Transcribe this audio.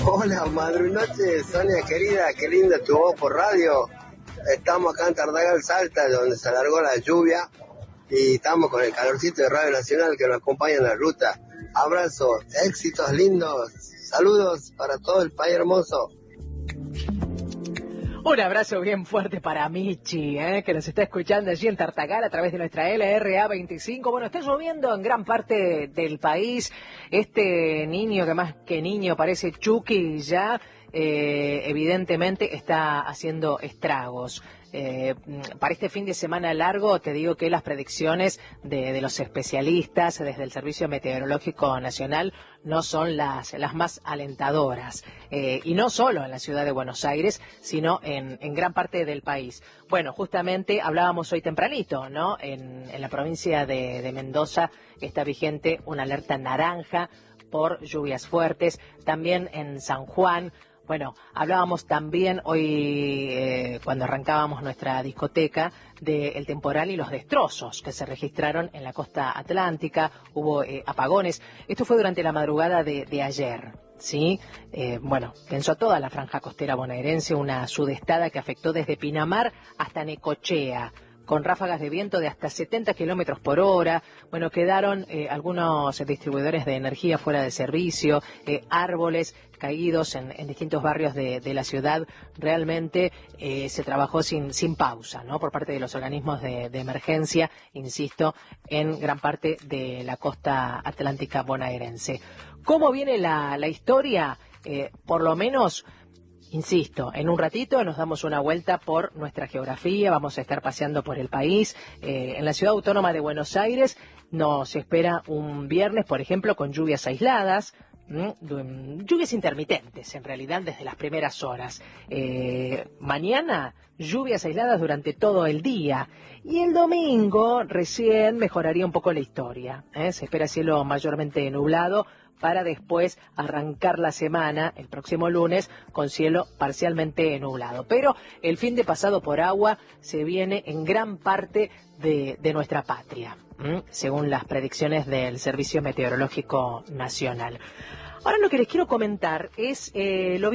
Hola, madrunoche, Sonia querida, qué linda tu voz por radio. Estamos acá en Tartagal, Salta, donde se alargó la lluvia y estamos con el calorcito de Radio Nacional que nos acompaña en la ruta. Abrazos, éxitos lindos, saludos para todo el país hermoso. Un abrazo bien fuerte para Michi, que nos está escuchando allí en Tartagal a través de nuestra LRA 25. Bueno, está lloviendo en gran parte del país. Este niño, que más que niño parece Chucky ya, evidentemente está haciendo estragos. Para este fin de semana largo, te digo que las predicciones de los especialistas desde el Servicio Meteorológico Nacional no son las más alentadoras, y no solo en la ciudad de Buenos Aires, sino en gran parte del país. Bueno, justamente hablábamos hoy tempranito, ¿no? En la provincia de Mendoza está vigente una alerta naranja por lluvias fuertes, también en San Juan. Bueno, hablábamos también hoy, cuando arrancábamos nuestra discoteca, del temporal y los destrozos que se registraron en la costa atlántica. Hubo apagones. Esto fue durante la madrugada de ayer, ¿sí? Bueno, tensó a toda la franja costera bonaerense, una sudestada que afectó desde Pinamar hasta Necochea, con ráfagas de viento de hasta 70 kilómetros por hora. Bueno, quedaron algunos distribuidores de energía fuera de servicio, árboles caídos en distintos barrios de la ciudad. Realmente se trabajó sin pausa, ¿no? Por parte de los organismos de emergencia, insisto, en gran parte de la costa atlántica bonaerense. ¿Cómo viene la historia? Por lo menos, insisto, en un ratito nos damos una vuelta por nuestra geografía, vamos a estar paseando por el país. En la ciudad autónoma de Buenos Aires nos espera un viernes, por ejemplo, con lluvias aisladas, lluvias intermitentes, en realidad, desde las primeras horas. Mañana, lluvias aisladas durante todo el día. Y el domingo recién mejoraría un poco la historia. Se espera cielo mayormente nublado, para después arrancar la semana, el próximo lunes, con cielo parcialmente nublado. Pero el fin de pasado por agua se viene en gran parte de nuestra patria, según las predicciones del Servicio Meteorológico Nacional. Ahora lo que les quiero comentar es lo